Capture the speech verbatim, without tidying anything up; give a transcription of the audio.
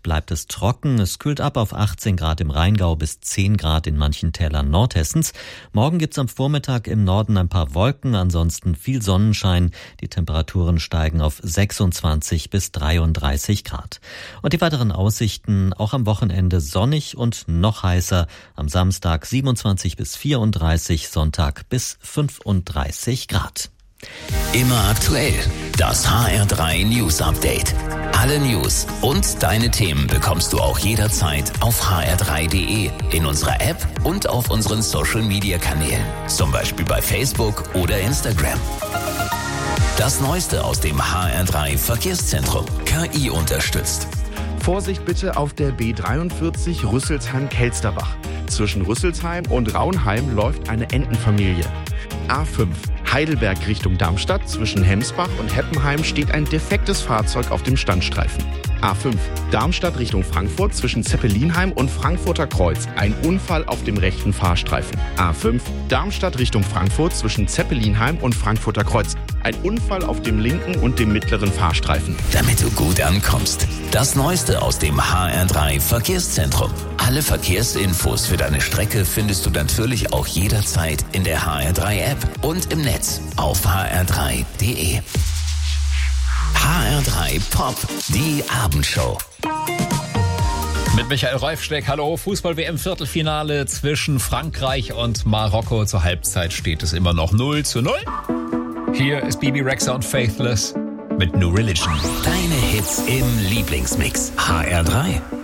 Nacht bleibt es trocken. Es kühlt ab auf achtzehn Grad im Rheingau bis zehn Grad in manchen Tälern Nordhessens. Morgen gibt's am Vormittag im Norden ein paar Wolken, ansonsten viel Sonnenschein. Die Temperaturen steigen auf sechsundzwanzig bis dreiunddreißig Grad. Und die weiteren Aussichten: auch am Wochenende sonnig und noch heißer. Am Samstag siebenundzwanzig bis vierunddreißig, Sonntag bis fünfunddreißig Grad. Immer aktuell. Das H R drei News Update. Alle News und deine Themen bekommst du auch jederzeit auf h r drei punkt d e, in unserer App und auf unseren Social Media Kanälen. Zum Beispiel bei Facebook oder Instagram. Das Neueste aus dem H R drei Verkehrszentrum. K I unterstützt. Vorsicht bitte auf der B dreiundvierzig Rüsselsheim-Kelsterbach. Zwischen Rüsselsheim und Raunheim läuft eine Entenfamilie. A fünf Heidelberg Richtung Darmstadt. Zwischen Hemsbach und Heppenheim steht ein defektes Fahrzeug auf dem Standstreifen. A fünf Darmstadt Richtung Frankfurt. Zwischen Zeppelinheim und Frankfurter Kreuz ein Unfall auf dem rechten Fahrstreifen. A fünf Darmstadt Richtung Frankfurt. Zwischen Zeppelinheim und Frankfurter Kreuz ein Unfall auf dem linken und dem mittleren Fahrstreifen. Damit du gut ankommst. Das Neueste aus dem H R drei Verkehrszentrum. Alle Verkehrsinfos für deine Strecke findest du natürlich auch jederzeit in der H R drei App und im Netz auf h r drei punkt d e. H R drei Pop, die Abendshow. Mit Michael Reifsteck, hallo. Fußball-W M-Viertelfinale zwischen Frankreich und Marokko. Zur Halbzeit steht es immer noch null zu null. Hier ist Bibi Rexha und Faithless mit New Religion. Deine Hits im Lieblingsmix. H R drei.